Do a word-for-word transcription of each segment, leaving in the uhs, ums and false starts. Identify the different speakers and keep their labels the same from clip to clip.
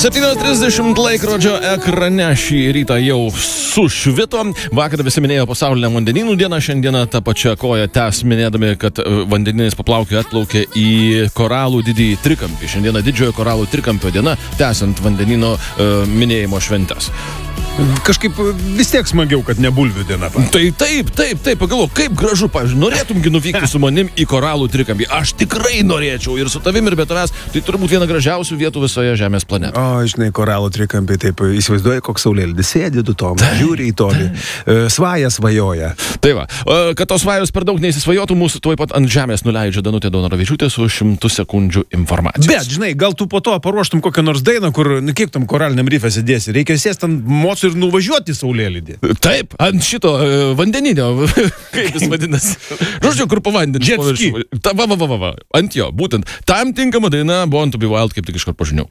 Speaker 1: septynios trisdešimt laikrodžio ekrane šį rytą jau sušvito. Vakar visi minėjo pasaulinę vandenynų dieną, šiandieną tą pačią koją tęs minėdami, kad vandeninis paplaukio atplaukė į koralų didįjį trikampį. Šiandieną didžiojo koralų trikampio diena, tęsiant vandenyno uh, minėjimo šventes.
Speaker 2: Kažkaip vis tiek smagiau, kad ne bulvių diena. Pa.
Speaker 1: Tai taip, taip, taip, pagalvoju, kaip gražu, pavyzdžiui, norėtumgi nuvykti su manim į koralų trikampį. Aš tikrai norėčiau ir su tavim ir be tavęs. Tai turbūt viena gražiausių vietų visoje Žemės planetoje.
Speaker 2: O, žinai, koralų trikampį, taip, įsivaizduoji, koks saulėlydis, sėdi du tom, žiūri į tolį, svajas svajoja.
Speaker 1: Tai va, kad tos svajos per daug neįsisvajotų, mūsų tuoj pat ant žemės nuleidžia Danutė Daunoravičiūtė su šimtų sekundžių informacijos.
Speaker 2: Bet, žinai, gal tu po to paruoštum kokią nors dainą, kur, nu, kiek tam koraliniam rife sėdėsi, reikia sėsti ant mocų ir nuvažiuoti į saulėlydį.
Speaker 1: Taip, ant šito uh, vandeninio, kaip jis vadinasi. Žodžiu, kur po vandeniu.
Speaker 2: Jetski.
Speaker 1: Va, va, va, va, va, ant jo, būtent. Tam tinkama daina Born to be Wild, kaip tik iškart pažiniau.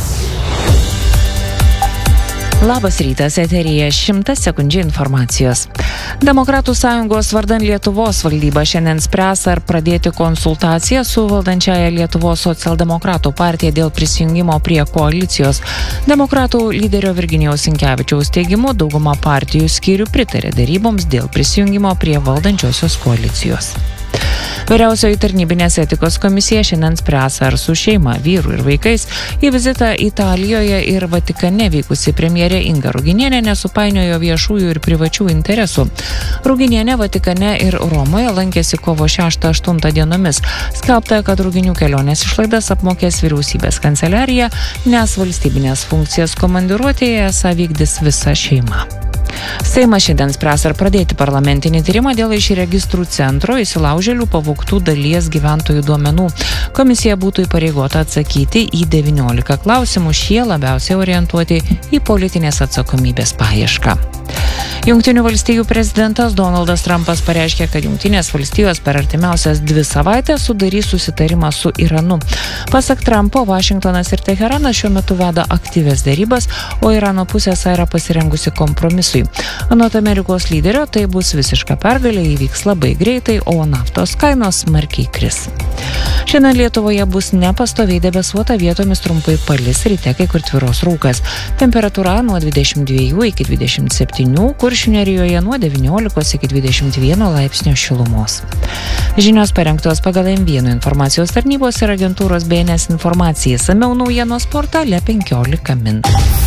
Speaker 3: Labas rytas, eteryje šimtas sekundžių informacijos. Demokratų sąjungos vardan Lietuvos valdyba šiandien spręs, ar pradėti konsultaciją su valdančiaja Lietuvos socialdemokratų partija dėl prisijungimo prie koalicijos. Demokratų lyderio Virginijaus Sinkevičiaus teigimu, dauguma partijų skyrių pritarė deryboms dėl prisijungimo prie valdančiosios koalicijos. Vyriausioji tarnybinės etikos komisija šiandien spręs, ar su šeima, vyru ir vaikais į vizitą Italijoje ir Vatikane vykusi premjerė Inga Ruginienė nesupainiojo viešųjų ir privačių interesų. Ruginienė Vatikane ir Romoje lankėsi kovo šeštą aštuntą dienomis. Skelbta, kad Ruginių kelionės išlaidas apmokės vyriausybės kanceliarija, nes valstybinės funkcijas komandiruotėje esą vykdys visa šeima. Seimas šiandien spręs, ar pradėti parlamentinį tyrimą dėl iš registrų centro įsilaužėlių pavogtų dalies gyventojų duomenų. Komisija būtų įpareigota atsakyti į devyniolika klausimų, šie labiausiai orientuoti į politinės atsakomybės paiešką. Jungtinių valstijų prezidentas Donaldas Trumpas pareiškė, kad Jungtinės valstijos per artimiausias dvi savaitės sudarys susitarimą su Iranu. Pasak Trumpo, Vašingtonas ir Teheranas šiuo metu veda aktyvias derybas, o Irano pusė yra pasirengusi kompromisui. Anot Amerikos lyderio, tai bus visiška pergalė, įvyks labai greitai, o naftos kainos smarkiai kris. Šiandien Lietuvoje bus nepastoviai debesuota, vietomis trumpai palis, ryte kai kur tvyros rūkas. Temperatūra nuo dvidešimt dviejų iki dvidešimt septynių, Kuršių Nerijoje nuo devyniolikos iki dvidešimt vieno laipsnio šilumos. Žinios parengtos pagal M vienas informacijos tarnybos ir agentūros B N S informaciją. Samiau naujienos portale penkiolika min.